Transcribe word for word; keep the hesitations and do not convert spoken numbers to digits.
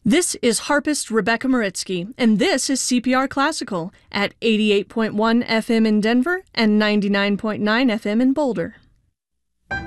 This is harpist Rebecca Maritsky, and this is C P R Classical at eighty-eight point one F M in Denver and ninety-nine point nine F M in Boulder.